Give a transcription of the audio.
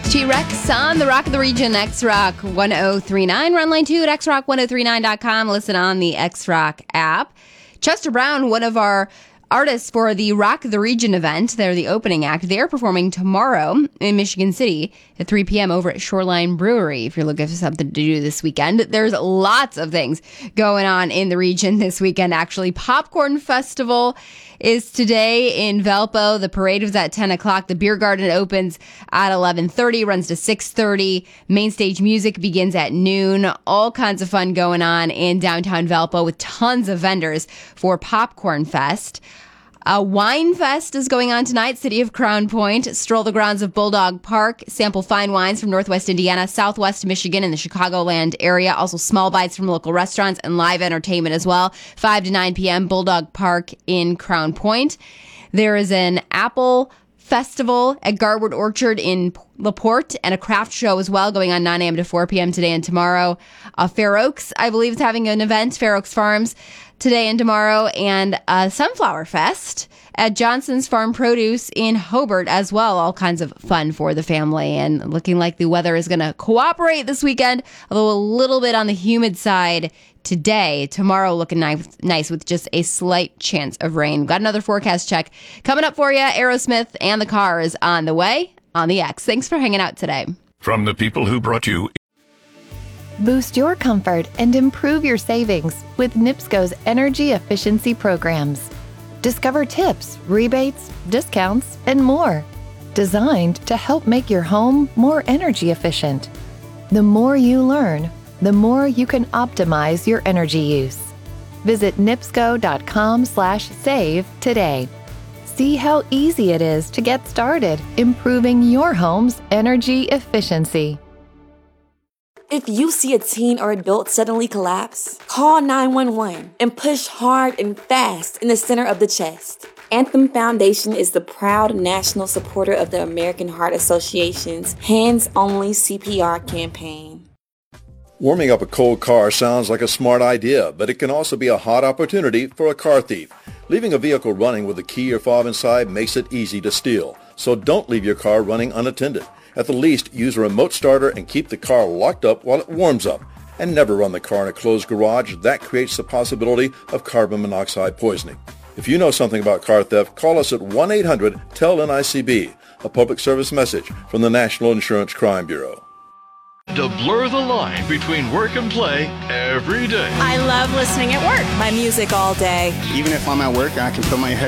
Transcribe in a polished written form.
T-Rex on the Rock of the Region, X-Rock 1039. Run line 2 at xrock1039.com. Listen on the X-Rock app. Chester Brown, one of our artists for the Rock of the Region event. They're the opening act. They're performing tomorrow in Michigan City at 3 p.m. over at Shoreline Brewery. If you're looking for something to do this weekend, there's lots of things going on in the region this weekend. Actually, Popcorn Festival is today in Valpo. The parade is at 10 o'clock. The beer garden opens at 11:30, runs to 6:30. Main stage music begins at noon. All kinds of fun going on in downtown Valpo with tons of vendors for Popcorn Fest. Wine Fest is going on tonight. City of Crown Point. Stroll the grounds of Bulldog Park. Sample fine wines from Northwest Indiana, Southwest Michigan, and the Chicagoland area. Also small bites from local restaurants and live entertainment as well. 5 to 9 p.m. Bulldog Park in Crown Point. There is an apple festival at Garwood Orchard in LaPorte and a craft show as well going on 9 a.m. to 4 p.m. today and tomorrow. Fair Oaks, I believe, is having an event. Fair Oaks Farms today and tomorrow, and Sunflower Fest at Johnson's Farm Produce in Hobart as well. All kinds of fun for the family, and looking like the weather is going to cooperate this weekend, although a little bit on the humid side today. Tomorrow looking nice with just a slight chance of rain. Got another forecast check coming up for you. Aerosmith and the Cars on the way on the X. Thanks for hanging out today. From the people who brought you. Boost your comfort and improve your savings with NIPSCO's energy efficiency programs. Discover tips, rebates, discounts, and more, designed to help make your home more energy efficient. The more you learn, the more you can optimize your energy use. Visit nipsco.com/save today. See how easy it is to get started improving your home's energy efficiency. If you see a teen or adult suddenly collapse, call 911 and push hard and fast in the center of the chest. Anthem Foundation is the proud national supporter of the American Heart Association's Hands Only CPR campaign. Warming up a cold car sounds like a smart idea, but it can also be a hot opportunity for a car thief. Leaving a vehicle running with a key or fob inside makes it easy to steal. So don't leave your car running unattended. At the least, use a remote starter and keep the car locked up while it warms up. And never run the car in a closed garage. That creates the possibility of carbon monoxide poisoning. If you know something about car theft, call us at 1-800-TEL-NICB, a public service message from the National Insurance Crime Bureau. To blur the line between work and play every day. I love listening at work. My music all day. Even if I'm at work, I can put my head